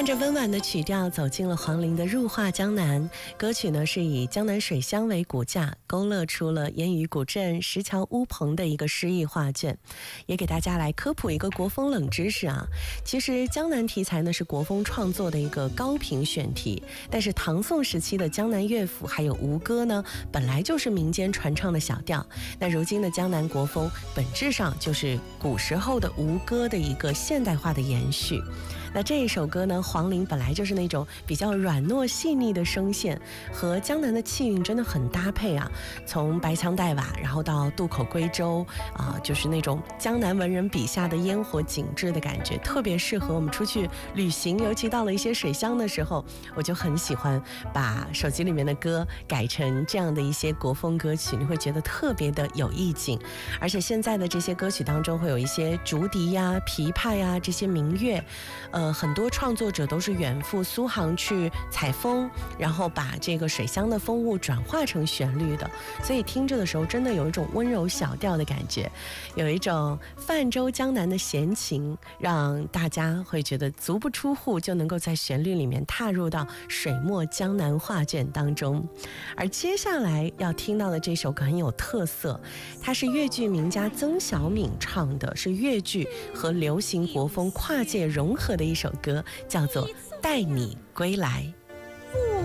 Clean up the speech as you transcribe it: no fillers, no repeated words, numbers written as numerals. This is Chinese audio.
伴着温婉的曲调走进了黄龄的入画江南。歌曲呢是以江南水乡为骨架，勾勒出了烟雨古镇、石桥乌篷的一个诗意画卷。也给大家来科普一个国风冷知识啊，其实江南题材呢是国风创作的一个高频选题，但是唐宋时期的江南乐府还有吴歌呢，本来就是民间传唱的小调。那如今的江南国风本质上就是古时候的吴歌的一个现代化的延续。那这一首歌呢，黄龄本来就是那种比较软糯细腻的声线，和江南的气韵真的很搭配啊。从白腔带瓦，然后到渡口归舟就是那种江南文人笔下的烟火景致的感觉，特别适合我们出去旅行，尤其到了一些水乡的时候，我就很喜欢把手机里面的歌改成这样的一些国风歌曲，你会觉得特别的有意境。而且现在的这些歌曲当中会有一些竹笛呀、琵琶呀这些民乐，很多创作者都是远赴苏杭去采风，然后把这个水乡的风物转化成旋律的，所以听着的时候真的有一种温柔小调的感觉，有一种泛舟江南的闲情，让大家会觉得足不出户就能够在旋律里面踏入到水墨江南画卷当中。而接下来要听到的这首歌很有特色，它是粤剧名家曾小敏唱的，是粤剧和流行国风跨界融合的一首歌，叫做《带你归来》。